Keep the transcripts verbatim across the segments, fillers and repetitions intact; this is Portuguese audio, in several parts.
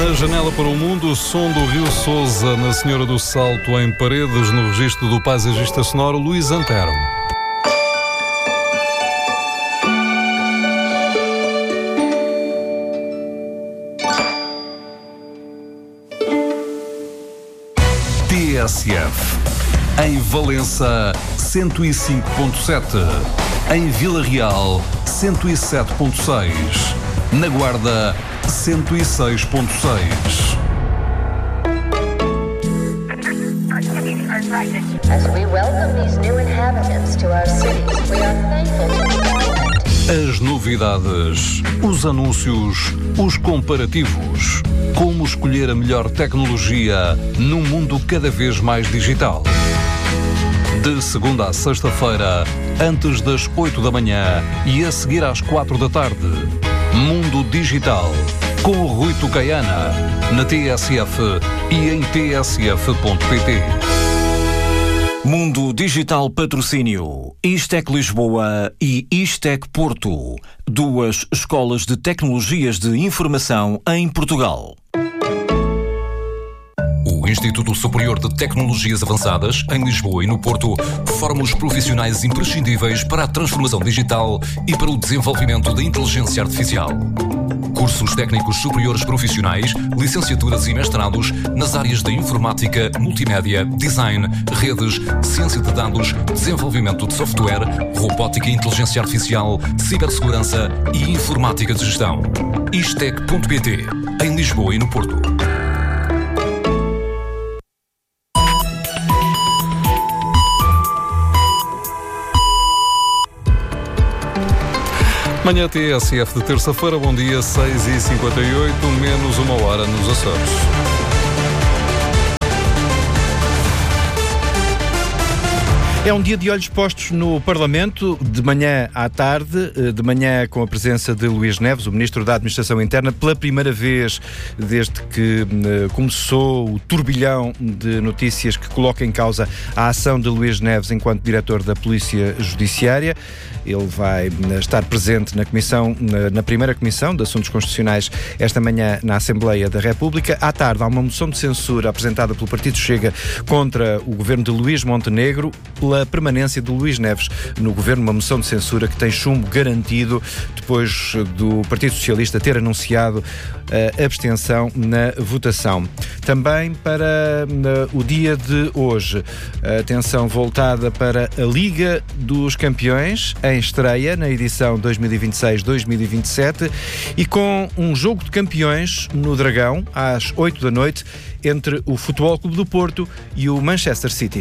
Na janela para o mundo, o som do Rio Sousa na Senhora do Salto em Paredes, no registro do paisagista sonoro Luís Antero. T S F. Em Valença, cento e cinco ponto sete. Em Vila Real, cento e sete ponto seis. Na Guarda, cento e seis ponto seis. As we welcome these new inhabitants to our cities, we are thankful to the government. As novidades, os anúncios, os comparativos. Como escolher a melhor tecnologia num mundo cada vez mais digital. De segunda a sexta-feira, antes das oito da manhã e a seguir às quatro da tarde. Mundo Digital, com o Rui Tucaiana, na T S F e em t s f ponto p t. Mundo Digital Patrocínio, Istec Lisboa e Istec Porto, duas escolas de tecnologias de informação em Portugal. O Instituto Superior de Tecnologias Avançadas, em Lisboa e no Porto, forma os profissionais imprescindíveis para a transformação digital e para o desenvolvimento da inteligência artificial. Cursos técnicos superiores profissionais, licenciaturas e mestrados nas áreas da informática, multimédia, design, redes, ciência de dados, desenvolvimento de software, robótica e inteligência artificial, cibersegurança e informática de gestão. Istec ponto p t, em Lisboa e no Porto. Manhã T S F de terça-feira, bom dia, seis e cinquenta e oito, menos uma hora nos Açores. É um dia de olhos postos no Parlamento, de manhã à tarde, de manhã com a presença de Luís Neves, o Ministro da Administração Interna, pela primeira vez desde que começou o turbilhão de notícias que coloca em causa a ação de Luís Neves enquanto Diretor da Polícia Judiciária. Ele vai estar presente na comissão, na, na primeira comissão de Assuntos Constitucionais esta manhã na Assembleia da República. À tarde há uma moção de censura apresentada pelo Partido Chega contra o governo de Luís Montenegro pela permanência de Luís Neves no governo, uma moção de censura que tem chumbo garantido depois do Partido Socialista ter anunciado a abstenção na votação. Também para uh, o dia de hoje, a atenção voltada para a Liga dos Campeões, em estreia na edição dois mil e vinte e seis dois mil e vinte e sete e com um jogo de campeões no Dragão, às oito da noite, entre o Futebol Clube do Porto e o Manchester City.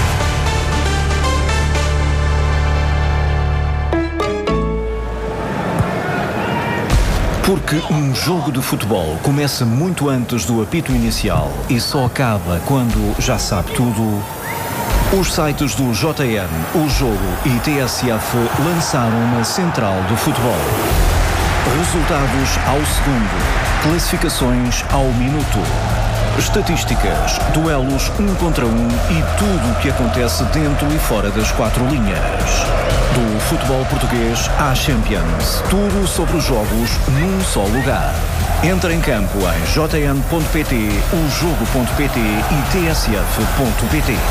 Porque um jogo de futebol começa muito antes do apito inicial e só acaba quando já sabe tudo, os sites do J N, O Jogo e T S F lançaram uma central do futebol. Resultados ao segundo, classificações ao minuto, estatísticas, duelos um contra um e tudo o que acontece dentro e fora das quatro linhas. Do futebol português à Champions, tudo sobre os jogos num só lugar. Entra em campo em j n ponto p t, o jogo ponto p t e t s f ponto p t.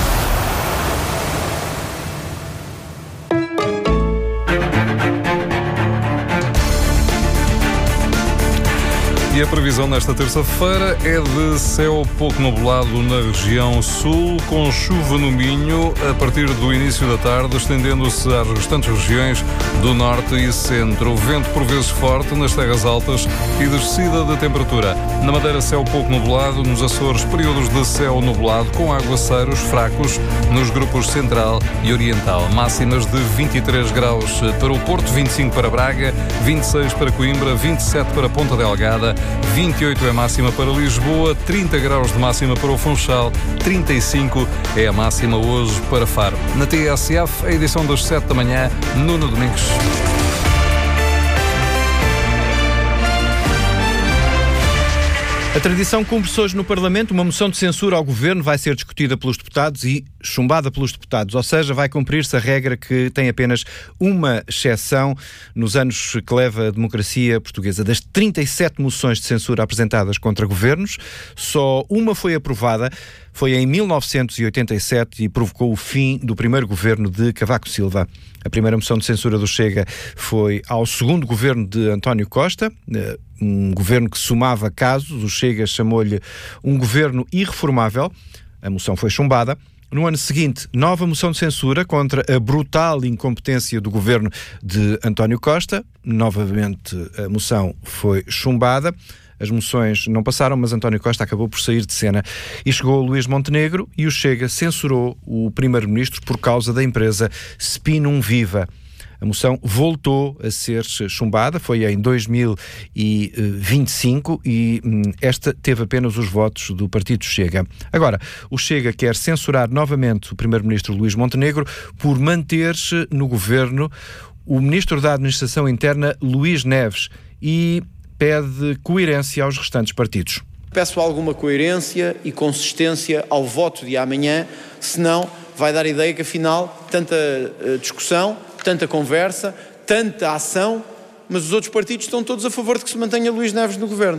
E a previsão nesta terça-feira é de céu pouco nublado na região sul, com chuva no Minho a partir do início da tarde, estendendo-se às restantes regiões do norte e centro. Vento por vezes forte nas terras altas e descida de temperatura. Na Madeira, céu pouco nublado, nos Açores, períodos de céu nublado com aguaceiros fracos nos grupos central e oriental. Máximas de vinte e três graus para o Porto, vinte e cinco para Braga, vinte e seis para Coimbra, vinte e sete para Ponta Delgada, vinte e oito é a máxima para Lisboa, trinta graus de máxima para o Funchal, trinta e cinco é a máxima hoje para Faro. Na T S F, a edição das sete da manhã, Nuno Domingos. A tradição cumpre-se hoje no Parlamento. Uma moção de censura ao Governo vai ser discutida pelos deputados e chumbada pelos deputados. Ou seja, vai cumprir-se a regra que tem apenas uma exceção nos anos que leva a democracia portuguesa. Das trinta e sete moções de censura apresentadas contra governos, só uma foi aprovada. Foi em mil novecentos e oitenta e sete e provocou o fim do primeiro governo de Cavaco Silva. A primeira moção de censura do Chega foi ao segundo governo de António Costa, um governo que somava casos. O Chega chamou-lhe um governo irreformável. A moção foi chumbada. No ano seguinte, nova moção de censura contra a brutal incompetência do governo de António Costa. Novamente, a moção foi chumbada. As moções não passaram, mas António Costa acabou por sair de cena e chegou Luís Montenegro e o Chega censurou o primeiro-ministro por causa da empresa Spinum Viva. A moção voltou a ser chumbada, foi em dois mil e vinte e cinco e esta teve apenas os votos do partido Chega. Agora, o Chega quer censurar novamente o primeiro-ministro Luís Montenegro por manter-se no governo o ministro da Administração Interna, Luís Neves, e pede coerência aos restantes partidos. Peço alguma coerência e consistência ao voto de amanhã, senão vai dar a ideia que afinal tanta discussão, tanta conversa, tanta ação, mas os outros partidos estão todos a favor de que se mantenha Luís Neves no governo.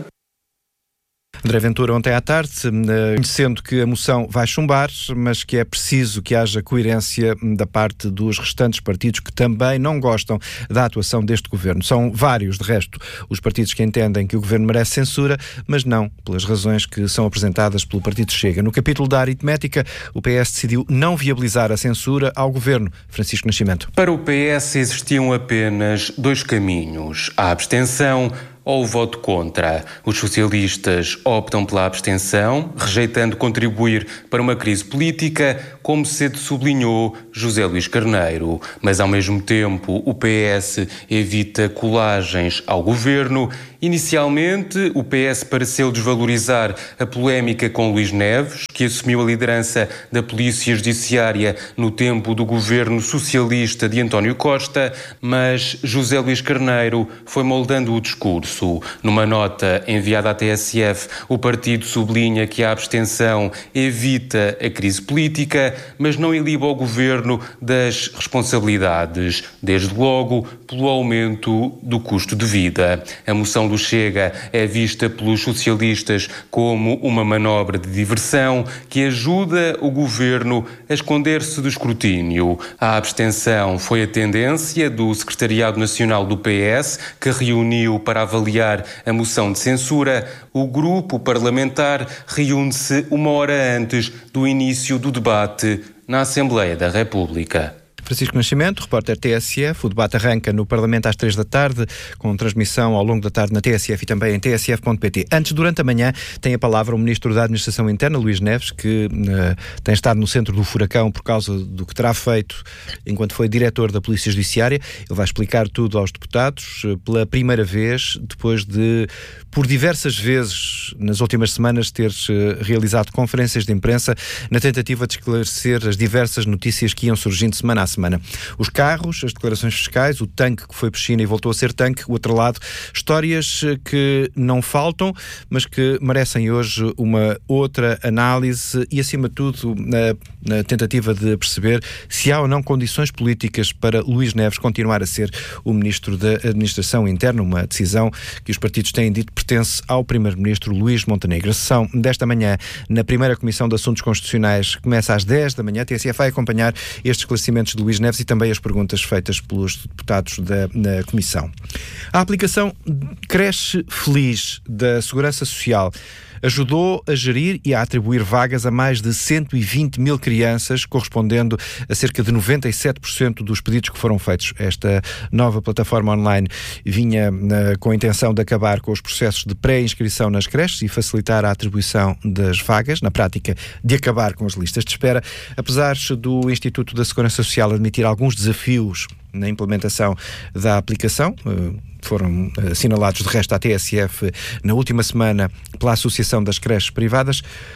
André Ventura ontem à tarde, conhecendo que a moção vai chumbar, mas que é preciso que haja coerência da parte dos restantes partidos que também não gostam da atuação deste governo. São vários, de resto, os partidos que entendem que o governo merece censura, mas não pelas razões que são apresentadas pelo partido Chega. No capítulo da aritmética, o P S decidiu não viabilizar a censura ao governo. Francisco Nascimento. Para o P S existiam apenas dois caminhos: a abstenção ou o voto contra. Os socialistas optam pela abstenção, rejeitando contribuir para uma crise política, como cedo sublinhou José Luís Carneiro. Mas, ao mesmo tempo, o P S evita colagens ao governo. Inicialmente, o P S pareceu desvalorizar a polémica com Luís Neves, que assumiu a liderança da Polícia Judiciária no tempo do governo socialista de António Costa, mas José Luís Carneiro foi moldando o discurso. Numa nota enviada à T S F, o partido sublinha que a abstenção evita a crise política, mas não iliba o governo das responsabilidades, desde logo pelo aumento do custo de vida. A moção do Chega é vista pelos socialistas como uma manobra de diversão que ajuda o governo a esconder-se do escrutínio. A abstenção foi a tendência do Secretariado Nacional do P S, que reuniu para avaliar a moção de censura. O grupo parlamentar reúne-se uma hora antes do início do debate na Assembleia da República. Francisco Nascimento, repórter T S F. O debate arranca no Parlamento às três da tarde, com transmissão ao longo da tarde na T S F e também em t s f ponto p t. Antes, durante a manhã, tem a palavra o Ministro da Administração Interna, Luís Neves, que uh, tem estado no centro do furacão por causa do que terá feito enquanto foi diretor da Polícia Judiciária. Ele vai explicar tudo aos deputados uh, pela primeira vez, depois de, por diversas vezes, nas últimas semanas, ter uh, realizado conferências de imprensa na tentativa de esclarecer as diversas notícias que iam surgindo semana a semana. Semana. Os carros, as declarações fiscais, o tanque que foi piscina e voltou a ser tanque, o outro lado, histórias que não faltam, mas que merecem hoje uma outra análise e, acima de tudo, na, na tentativa de perceber se há ou não condições políticas para Luís Neves continuar a ser o Ministro da Administração Interna, uma decisão que os partidos têm dito pertence ao Primeiro-Ministro Luís Montenegro. A sessão desta manhã na primeira Comissão de Assuntos Constitucionais começa às dez da manhã. A T S F vai acompanhar estes esclarecimentos de Luís Neves e também as perguntas feitas pelos deputados da, da Comissão. A aplicação Creche Feliz da Segurança Social ajudou a gerir e a atribuir vagas a mais de cento e vinte mil crianças, correspondendo a cerca de noventa e sete por cento dos pedidos que foram feitos. Esta nova plataforma online vinha uh, com a intenção de acabar com os processos de pré-inscrição nas creches e facilitar a atribuição das vagas, na prática, de acabar com as listas de espera, apesar do Instituto da Segurança Social admitir alguns desafios na implementação da aplicação. Uh, foram assinalados de resto à T S F na última semana pela Associação das Creches Privadas.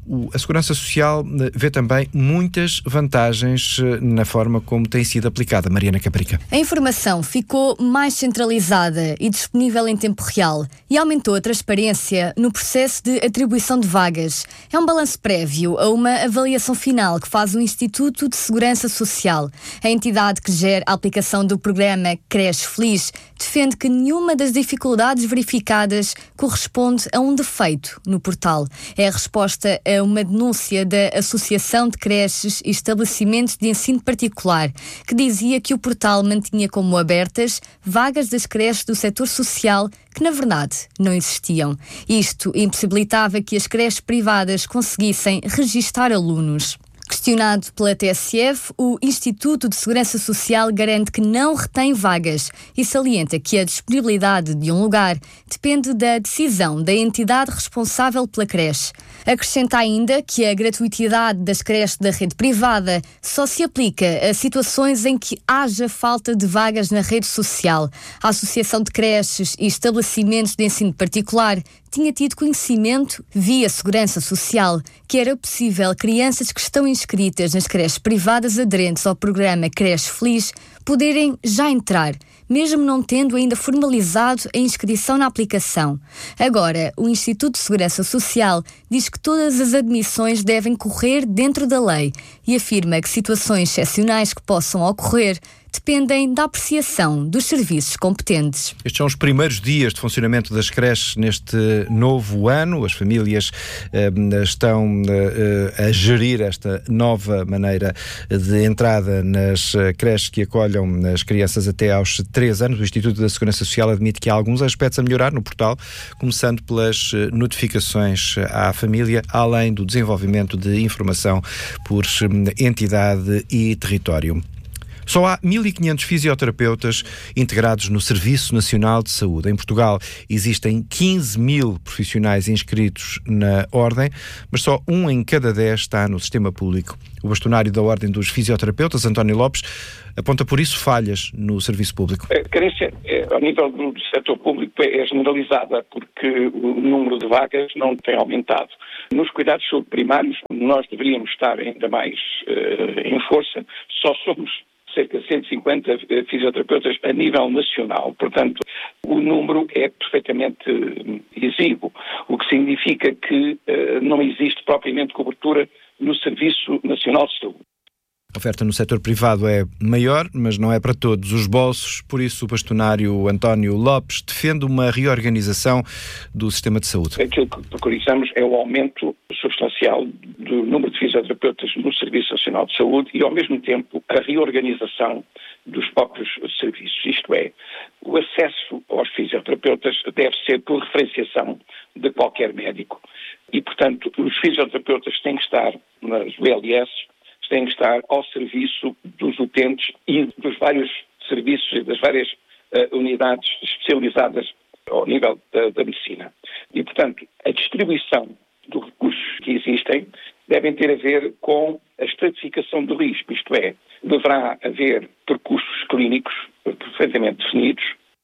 O, a Segurança Social vê também muitas vantagens na forma como tem sido aplicada. Mariana Caparica. A informação ficou mais centralizada e disponível em tempo real e aumentou a transparência no processo de atribuição de vagas. É um balanço prévio a uma avaliação final que faz o Instituto de Segurança Social. A entidade que gera a aplicação do programa Creche Feliz defende que nenhuma das dificuldades verificadas corresponde a um defeito no portal. É a resposta a uma denúncia da Associação de Creches e Estabelecimentos de Ensino Particular, que dizia que o portal mantinha como abertas vagas das creches do setor social que, na verdade, não existiam. Isto impossibilitava que as creches privadas conseguissem registar alunos. Questionado pela T S F, o Instituto de Segurança Social garante que não retém vagas e salienta que a disponibilidade de um lugar depende da decisão da entidade responsável pela creche. Acrescenta ainda que a gratuitidade das creches da rede privada só se aplica a situações em que haja falta de vagas na rede social. A Associação de Creches e Estabelecimentos de Ensino Particular tinha tido conhecimento, via Segurança Social, que era possível crianças que estão inscritas nas creches privadas aderentes ao programa Creche Feliz poderem já entrar, mesmo não tendo ainda formalizado a inscrição na aplicação. Agora, o Instituto de Segurança Social diz que todas as admissões devem correr dentro da lei e afirma que situações excepcionais que possam ocorrer dependem da apreciação dos serviços competentes. Estes são os primeiros dias de funcionamento das creches neste novo ano. As famílias eh, estão eh, a gerir esta nova maneira de entrada nas creches que acolham as crianças até aos três anos. O Instituto da Segurança Social admite que há alguns aspectos a melhorar no portal, começando pelas notificações à família, além do desenvolvimento de informação por entidade e território. Só há mil e quinhentos fisioterapeutas integrados no Serviço Nacional de Saúde. Em Portugal existem quinze mil profissionais inscritos na Ordem, mas só um em cada dez está no sistema público. O bastonário da Ordem dos Fisioterapeutas, António Lopes, aponta por isso falhas no serviço público. A carência ao nível do, do setor público é generalizada porque o número de vagas não tem aumentado. Nos cuidados de saúde primários nós deveríamos estar ainda mais uh, em força, só somos cerca de cento e cinquenta fisioterapeutas a nível nacional. Portanto, o número é perfeitamente exíguo, o que significa que uh, não existe propriamente cobertura no Serviço Nacional de Saúde. A oferta no setor privado é maior, mas não é para todos os bolsos. Por isso, o bastonário António Lopes defende uma reorganização do sistema de saúde. Aquilo que preconizamos é o aumento substancial do número de fisioterapeutas no Serviço Nacional de Saúde e, ao mesmo tempo, a reorganização dos próprios serviços. Isto é, o acesso aos fisioterapeutas deve ser por referenciação de qualquer médico. E, portanto, os fisioterapeutas têm que estar nas V L S, têm que estar ao serviço dos utentes e dos vários serviços e das várias uh, unidades especializadas ao nível da, da medicina. E, portanto, a distribuição dos recursos que existem devem ter a ver com a estratificação do risco, isto é, deverá haver percursos clínicos perfeitamente definidos.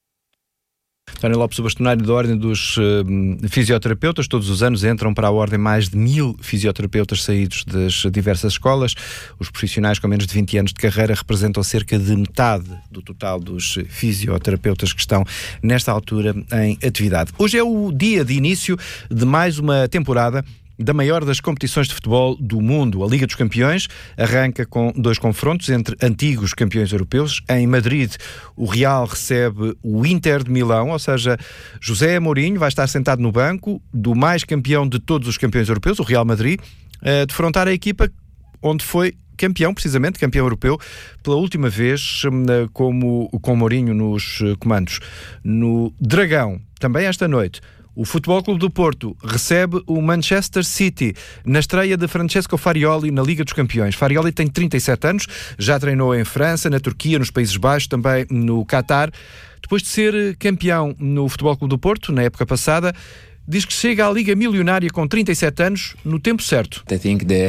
António Lopes, o bastonário da Ordem dos uh, Fisioterapeutas. Todos os anos entram para a Ordem mais de mil fisioterapeutas saídos das diversas escolas. Os profissionais com menos de vinte anos de carreira representam cerca de metade do total dos fisioterapeutas que estão nesta altura em atividade. Hoje é o dia de início de mais uma temporada da maior das competições de futebol do mundo. A Liga dos Campeões arranca com dois confrontos entre antigos campeões europeus. Em Madrid, o Real recebe o Inter de Milão, ou seja, José Mourinho vai estar sentado no banco do mais campeão de todos os campeões europeus, o Real Madrid, a defrontar a equipa onde foi campeão, precisamente, campeão europeu, pela última vez como, com Mourinho nos comandos. No Dragão, também esta noite, o Futebol Clube do Porto recebe o Manchester City na estreia de Francesco Farioli na Liga dos Campeões. Farioli tem trinta e sete anos, já treinou em França, na Turquia, nos Países Baixos, também no Qatar. Depois de ser campeão no Futebol Clube do Porto, na época passada, diz que chega à Liga Milionária com trinta e sete anos no tempo certo. I think the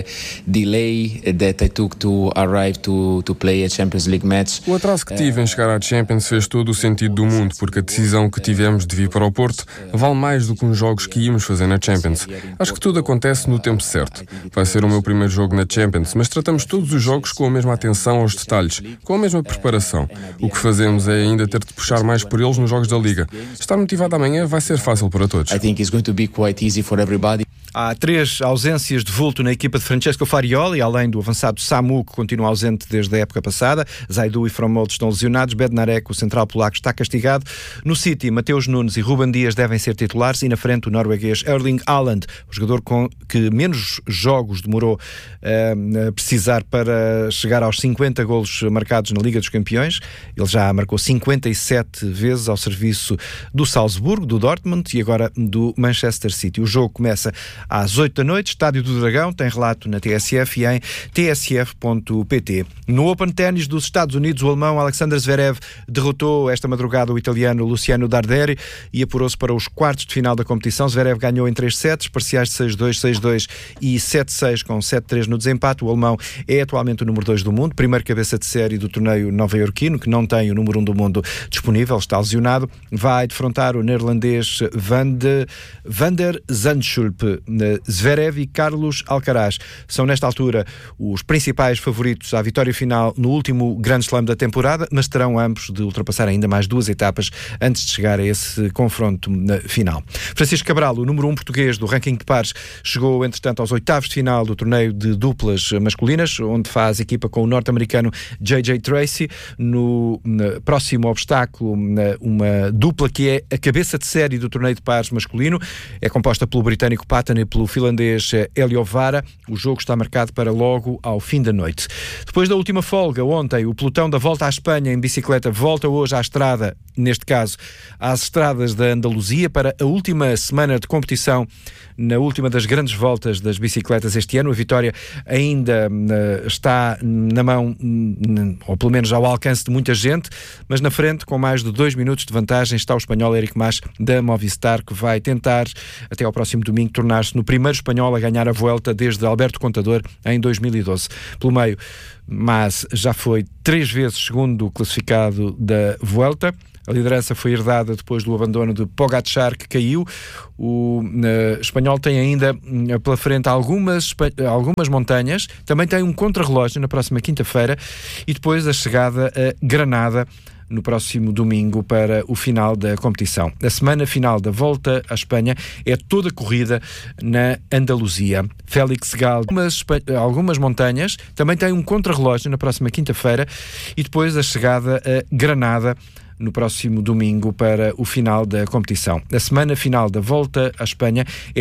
delay that I took to arrive to, to play a Champions League match. O atraso que tive em chegar à Champions fez todo o sentido do mundo, porque a decisão que tivemos de vir para o Porto vale mais do que uns jogos que íamos fazer na Champions. Acho que tudo acontece no tempo certo. Vai ser o meu primeiro jogo na Champions, mas tratamos todos os jogos com a mesma atenção aos detalhes, com a mesma preparação. O que fazemos é ainda ter de puxar mais por eles nos jogos da Liga. Estar motivado amanhã vai ser fácil para todos. I think it's going to be quite easy for everybody. Há três ausências de vulto na equipa de Francesco Farioli, além do avançado Samu, que continua ausente desde a época passada. Zaidu e Fromolde estão lesionados. Bednarek, o central polaco, está castigado. No City, Mateus Nunes e Ruben Dias devem ser titulares e na frente o norueguês Erling Haaland, o jogador com que menos jogos demorou uh, a precisar para chegar aos cinquenta golos marcados na Liga dos Campeões. Ele já marcou cinquenta e sete vezes ao serviço do Salzburgo, do Dortmund e agora do Manchester City. O jogo começa às oito da noite, Estádio do Dragão, tem relato na T S F e em t s f ponto p t. No Open Tennis dos Estados Unidos, o alemão Alexander Zverev derrotou esta madrugada o italiano Luciano Darderi e apurou-se para os quartos de final da competição. Zverev ganhou em três sets, parciais de seis dois, seis dois e sete seis, com sete três no desempate. O alemão é atualmente o número dois do mundo, primeiro cabeça de série do torneio nova-iorquino, que não tem o número um do mundo disponível, está lesionado. Vai defrontar o neerlandês Van, de, Van der Zandschulp. Zverev e Carlos Alcaraz são nesta altura os principais favoritos à vitória final no último Grand Slam da temporada, mas terão ambos de ultrapassar ainda mais duas etapas antes de chegar a esse confronto final. Francisco Cabral, o número um português do ranking de pares, chegou entretanto aos oitavos de final do torneio de duplas masculinas, onde faz equipa com o norte-americano J J Tracy. No próximo obstáculo, uma dupla que é a cabeça de série do torneio de pares masculino, é composta pelo britânico Patton e pelo finlandês Elio Vara. O jogo está marcado para logo ao fim da noite. Depois da última folga, ontem, o pelotão da Volta à Espanha em bicicleta volta hoje à estrada, neste caso, às estradas da Andaluzia, para a última semana de competição na última das grandes voltas das bicicletas este ano. A vitória ainda uh, está na mão, uh, ou pelo menos ao alcance de muita gente, mas na frente, com mais de dois minutos de vantagem, está o espanhol Eric Mas da Movistar, que vai tentar, até ao próximo domingo, tornar-se no primeiro espanhol a ganhar a Vuelta desde Alberto Contador em dois mil e doze. Pelo meio, Mas já foi três vezes segundo classificado da Vuelta. A liderança foi herdada depois do abandono de Pogačar, que caiu. O uh, espanhol tem ainda uh, pela frente algumas, algumas montanhas. Também tem um contrarrelógio na próxima quinta-feira e depois a chegada a Granada no próximo domingo para o final da competição. A semana final da Volta à Espanha é toda corrida na Andaluzia. Félix Gal, algumas, algumas montanhas, também tem um contrarrelógio na próxima quinta-feira e depois a chegada a Granada no próximo domingo para o final da competição. A semana final da Volta à Espanha é